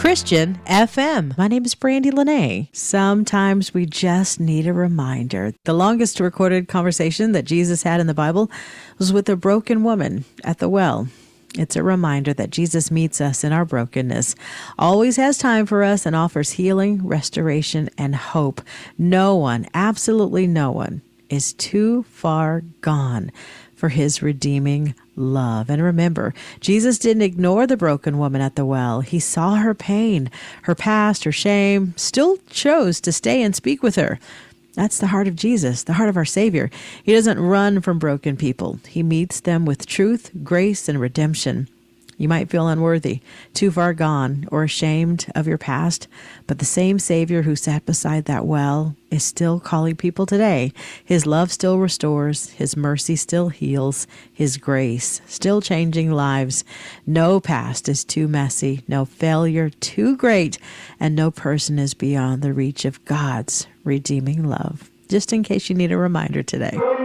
Christian FM. My name is Brandy Lene. Sometimes we just need a reminder. The longest recorded conversation that Jesus had in the Bible was with a broken woman at the well. It's a reminder that Jesus meets us in our brokenness, always has time for us, and offers healing, restoration, and hope. No one, absolutely no one, is too far gone for his redeeming love. And remember, Jesus didn't ignore the broken woman at the well. He saw her pain, her past, her shame, still chose to stay and speak with her. That's the heart of Jesus, the heart of our Savior. He doesn't run from broken people. He meets them with truth, grace, and redemption. You might feel unworthy, too far gone, or ashamed of your past, but the same Savior who sat beside that well is still calling people today. His love still restores, His mercy still heals, His grace still changing lives. No past is too messy, no failure too great, and no person is beyond the reach of God's redeeming love. Just in case you need a reminder today.